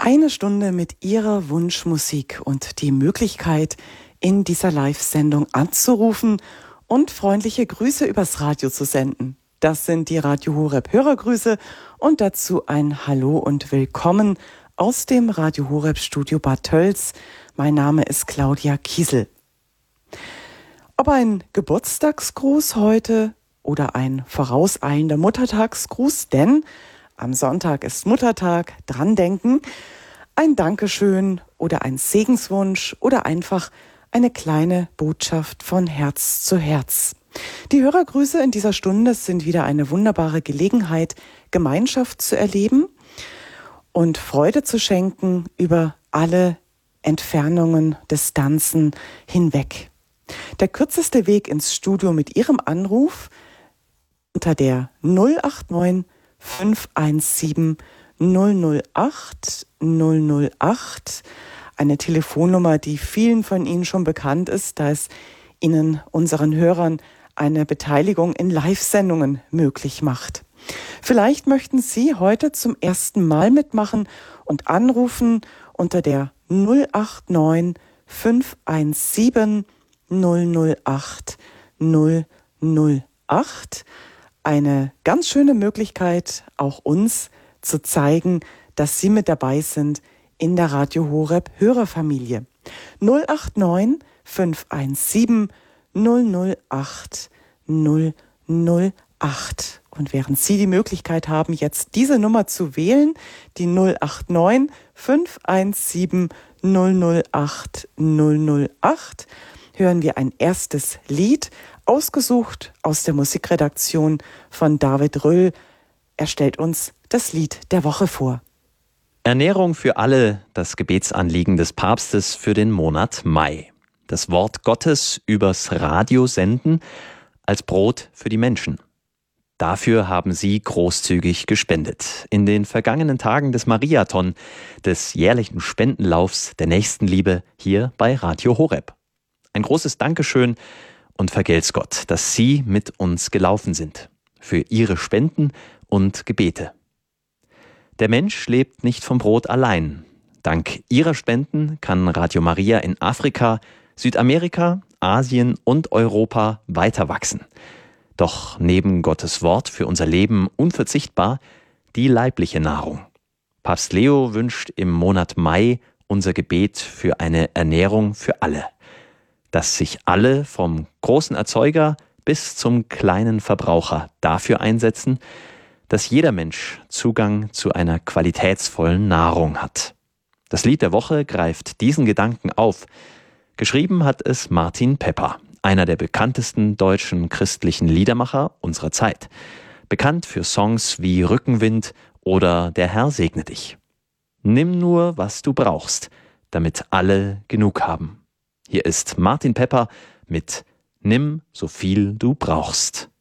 Eine Stunde mit Ihrer Wunschmusik und die Möglichkeit, in dieser Live-Sendung anzurufen und freundliche Grüße übers Radio zu senden. Das sind die Radio Horeb Hörergrüße und dazu ein Hallo und Willkommen aus dem Radio Horeb Studio Bad Tölz. Mein Name ist Claudia Kiesel. Ob ein Geburtstagsgruß heute oder ein vorauseilender Muttertagsgruß, denn am Sonntag ist Muttertag, dran denken, ein Dankeschön oder ein Segenswunsch oder einfach eine kleine Botschaft von Herz zu Herz. Die Hörergrüße in dieser Stunde sind wieder eine wunderbare Gelegenheit, Gemeinschaft zu erleben und Freude zu schenken über alle Entfernungen, Distanzen hinweg. Der kürzeste Weg ins Studio mit Ihrem Anruf unter der 089 517 008 008, eine Telefonnummer, die vielen von Ihnen schon bekannt ist, da es Ihnen, unseren Hörern, eine Beteiligung in Live-Sendungen möglich macht. Vielleicht möchten Sie heute zum ersten Mal mitmachen und anrufen unter der 089 517 008 008. Eine ganz schöne Möglichkeit, auch uns zu zeigen, dass Sie mit dabei sind in der Radio Horeb Hörerfamilie. 089 517 008 008. Und während Sie die Möglichkeit haben, jetzt diese Nummer zu wählen, die 089 517 008 008, hören wir ein erstes Lied, ausgesucht aus der Musikredaktion von David Röhl. Er stellt uns das Lied der Woche vor. Ernährung für alle, das Gebetsanliegen des Papstes für den Monat Mai. Das Wort Gottes übers Radio senden als Brot für die Menschen. Dafür haben Sie großzügig gespendet. In den vergangenen Tagen des Mariathon, des jährlichen Spendenlaufs der Nächstenliebe hier bei Radio Horeb. Ein großes Dankeschön und vergelt's Gott, dass Sie mit uns gelaufen sind. Für Ihre Spenden und Gebete. Der Mensch lebt nicht vom Brot allein. Dank Ihrer Spenden kann Radio Maria in Afrika, Südamerika, Asien und Europa weiter wachsen. Doch neben Gottes Wort für unser Leben unverzichtbar die leibliche Nahrung. Papst Leo wünscht im Monat Mai unser Gebet für eine Ernährung für alle. Dass sich alle vom großen Erzeuger bis zum kleinen Verbraucher dafür einsetzen, dass jeder Mensch Zugang zu einer qualitätsvollen Nahrung hat. Das Lied der Woche greift diesen Gedanken auf. Geschrieben hat es Martin Pepper, einer der bekanntesten deutschen christlichen Liedermacher unserer Zeit. Bekannt für Songs wie Rückenwind oder Der Herr segne dich. Nimm nur, was du brauchst, damit alle genug haben. Hier ist Martin Pepper mit Nimm so viel du brauchst.